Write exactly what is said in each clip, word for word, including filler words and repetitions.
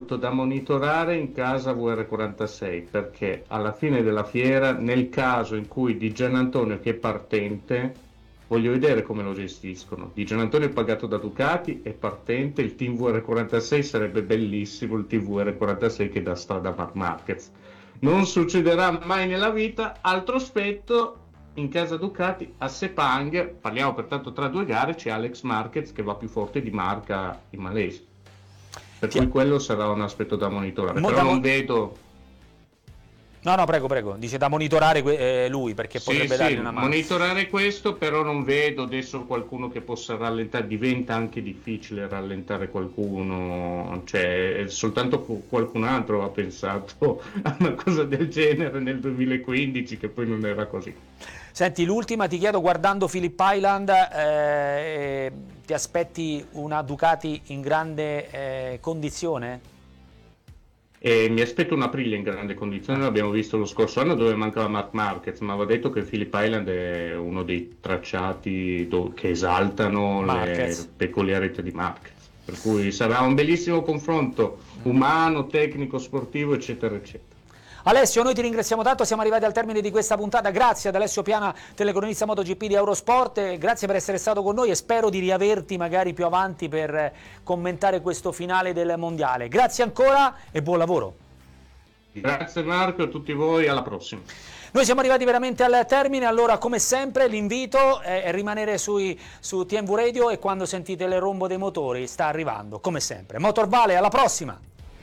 molto da monitorare in casa V R quarantasei, perché alla fine della fiera, nel caso in cui Di Giannantonio, che è partente, voglio vedere come lo gestiscono. Di Giannantonio è pagato da Ducati, è partente, il team V R quarantasei sarebbe bellissimo, il team V R quarantasei che dà strada a Marc Marquez. Non succederà mai nella vita. Altro aspetto, in casa Ducati a Sepang, parliamo pertanto tra due gare, c'è Alex Marquez che va più forte di Marca in Malesia, per cui quello sarà un aspetto da monitorare. Mo però non mon- vedo no no prego prego dice da monitorare eh, lui, perché sì, potrebbe sì, dargli una mano. Monitorare questo, però non vedo adesso qualcuno che possa rallentare. Diventa anche difficile rallentare qualcuno, cioè soltanto qualcun altro ha pensato a una cosa del genere nel duemilaquindici, che poi non era così. Senti, l'ultima ti chiedo, guardando Phillip Island, eh, ti aspetti una Ducati in grande eh, condizione? E mi aspetto un Aprilia in grande condizione. L'abbiamo visto lo scorso anno dove mancava Marc Marquez, ma va detto che Phillip Island è uno dei tracciati do- che esaltano Marquez. Le peculiarità di Marquez, per cui sarà un bellissimo confronto umano, tecnico, sportivo, eccetera eccetera. Alessio, noi ti ringraziamo tanto, siamo arrivati al termine di questa puntata. Grazie ad Alessio Piana, telecronista MotoGP di Eurosport, grazie per essere stato con noi e spero di riaverti magari più avanti per commentare questo finale del mondiale. Grazie ancora e buon lavoro. Grazie Marco, a tutti voi, alla prossima. Noi siamo arrivati veramente al termine, allora come sempre l'invito è rimanere sui, su T M V Radio, e quando sentite il rombo dei motori sta arrivando, come sempre. Motorvale, alla prossima!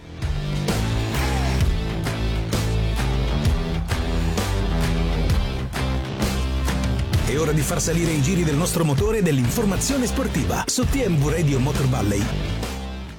È ora di far salire i giri del nostro motore e dell'informazione sportiva su T M V Radio Motor Valley.